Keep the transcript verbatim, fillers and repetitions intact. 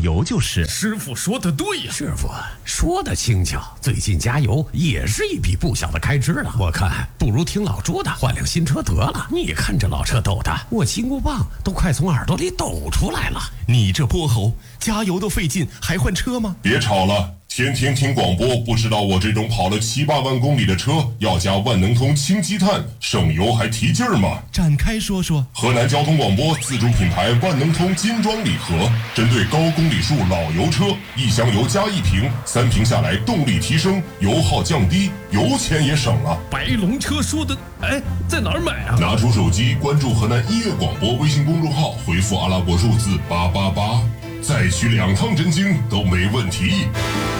油就是。 师傅说的对呀。 师傅说的轻巧，最近加油也是一笔不小的开支了。我看不如听老朱的，换辆新车得了。你看这老车抖的，我金箍棒都快从耳朵里抖出来了。 你这泼猴，加油都费劲，还换车吗？ 别吵了。天天听广播，不知道我这种跑了七八万公里的车要加万能通氢积碳，省油还提劲儿吗？ 展开说说。 河南交通广播自主品牌万能通金装礼盒，针对高公里数老油车，一箱油加一瓶，三瓶下来动力提升，油耗降低，油钱也省了。 白龙车说的，哎，在哪儿买啊？ 拿出手机关注河南音乐广播微信公众号，回复阿拉伯数字八八八，再取两趟真经都没问题。